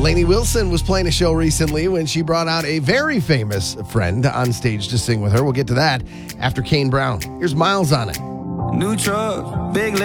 Lainey Wilson was playing a show recently when she brought out a very famous friend on stage to sing with her. We'll get to that after Kane Brown. Here's Miles on it. New truck, big